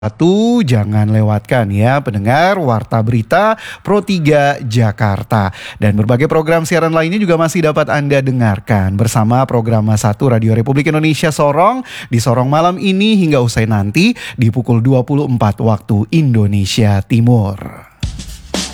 Satu, jangan lewatkan ya pendengar Warta Berita Pro 3 Jakarta. Dan berbagai program siaran lainnya juga masih dapat Anda dengarkan bersama program 1 Radio Republik Indonesia Sorong di Sorong malam ini hingga usai nanti di pukul 24 waktu Indonesia Timur.